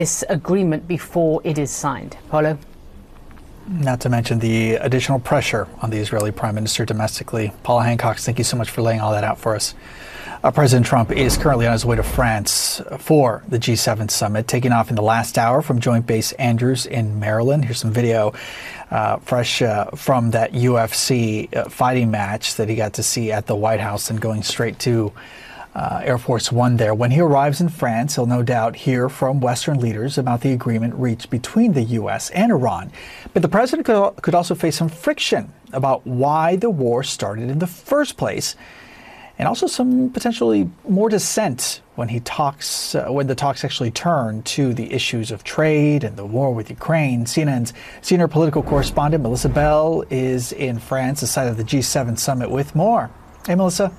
this agreement before it is signed. Paulo? Not to mention the additional pressure on the Israeli prime minister domestically. Paula Hancock, thank you so much for laying all that out for us. President Trump is currently on his way to France for the G7 summit, taking off in the last hour from Joint Base Andrews in Maryland. Here's some video fresh from that UFC fighting match that he got to see at the White House and going straight to Air Force One there. When he arrives in France, he'll no doubt hear from Western leaders about the agreement reached between the U.S. and Iran. But the president could also face some friction about why the war started in the first place, and also some potentially more dissent when the talks actually turn to the issues of trade and the war with Ukraine. CNN's senior political correspondent Melissa Bell is in France, the site of the G7 summit, with more. Hey, Melissa.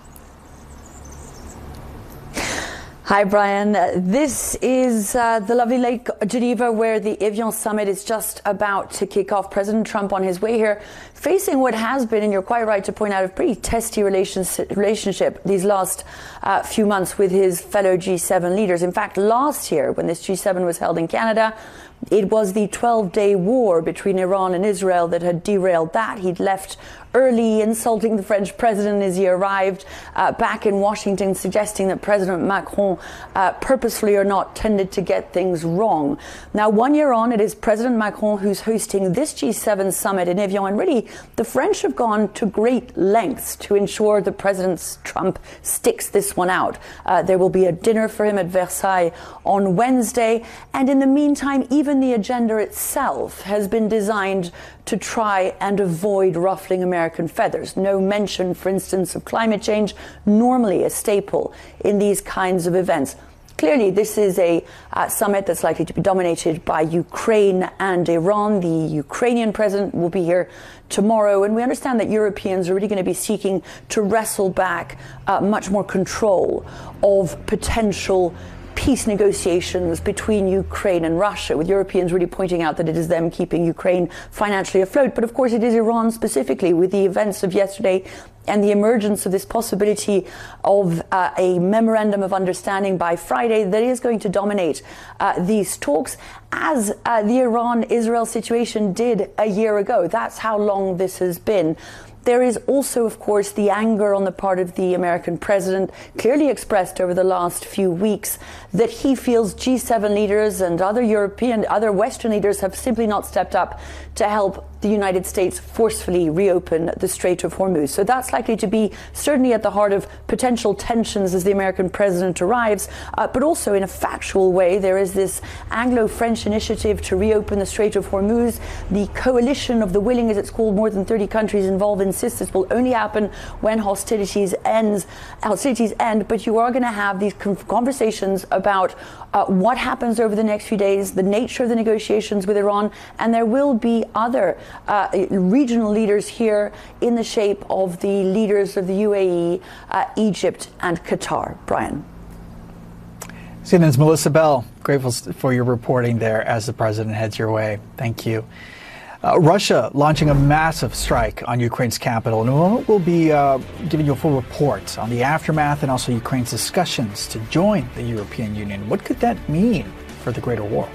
Hi, Brian. This is the lovely Lake Geneva, where the Evian summit is just about to kick off. President Trump on his way here, facing what has been, and you're quite right to point out, a pretty testy relationship these last few months with his fellow G7 leaders. In fact, last year, when this G7 was held in Canada, it was the 12-day war between Iran and Israel that had derailed that. He'd left early, insulting the French president as he arrived back in Washington, suggesting that President Macron purposefully or not tended to get things wrong. Now, 1 year on, it is President Macron who's hosting this G7 summit in Evian, and really the French have gone to great lengths to ensure that President Trump sticks this one out. There will be a dinner for him at Versailles on Wednesday, and in the meantime, even the agenda itself has been designed to try and avoid ruffling American feathers. No mention, for instance, of climate change, normally a staple in these kinds of events. Clearly, this is a summit that's likely to be dominated by Ukraine and Iran. The Ukrainian president will be here tomorrow, and we understand that Europeans are really going to be seeking to wrestle back much more control of potential peace negotiations between Ukraine and Russia, with Europeans really pointing out that it is them keeping Ukraine financially afloat. But of course, it is Iran specifically, with the events of yesterday and the emergence of this possibility of a memorandum of understanding by Friday that is going to dominate these talks, as the Iran-Israel situation did a year ago. That's how long this has been. There is also, of course, the anger on the part of the American president, clearly expressed over the last few weeks, that he feels G7 leaders and other Western leaders have simply not stepped up to help the United States forcefully reopen the Strait of Hormuz. So that's likely to be certainly at the heart of potential tensions as the American president arrives. But also in a factual way, there is this Anglo-French initiative to reopen the Strait of Hormuz. The coalition of the willing, as it's called, more than 30 countries involved, insists this will only happen when hostilities end. But you are going to have these conversations about what happens over the next few days, the nature of the negotiations with Iran, and there will be other regional leaders here in the shape of the leaders of the UAE, Egypt and Qatar. Brian. CNN's Melissa Bell, grateful for your reporting there as the president heads your way. Thank you. Russia launching a massive strike on Ukraine's capital. In a moment, we'll be giving you a full report on the aftermath and also Ukraine's discussions to join the European Union. What could that mean for the greater war?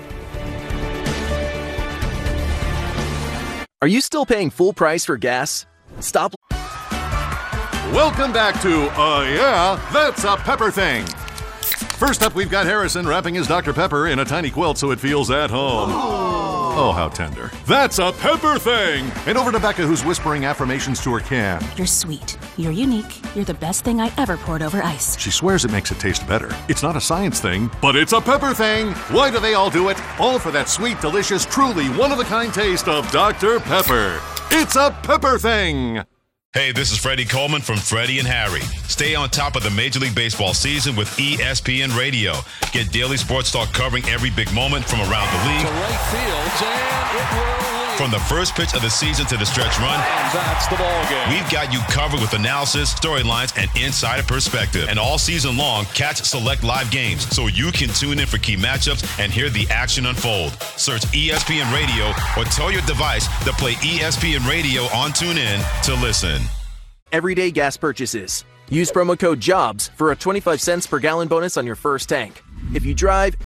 Are you still paying full price for gas? Stop. Welcome back to Yeah, That's a Pepper Thing. First up, we've got Harrison wrapping his Dr. Pepper in a tiny quilt so it feels at home. Oh, how tender. That's a Pepper Thing! And over to Becca, who's whispering affirmations to her can. You're sweet. You're unique. You're the best thing I ever poured over ice. She swears it makes it taste better. It's not a science thing, but it's a Pepper Thing! Why do they all do it? All for that sweet, delicious, truly one-of-a-kind taste of Dr. Pepper. It's a Pepper Thing! Hey, this is Freddie Coleman from Freddie and Harry. Stay on top of the Major League Baseball season with ESPN Radio. Get daily sports talk covering every big moment from around the league. To right field, and it will lead. From the first pitch of the season to the stretch run. And that's the ball game. We've got you covered with analysis, storylines, and insider perspective. And all season long, catch select live games so you can tune in for key matchups and hear the action unfold. Search ESPN Radio or tell your device to play ESPN Radio on TuneIn to listen. Everyday gas purchases. Use promo code JOBS for a 25 cents per gallon bonus on your first tank. If you drive,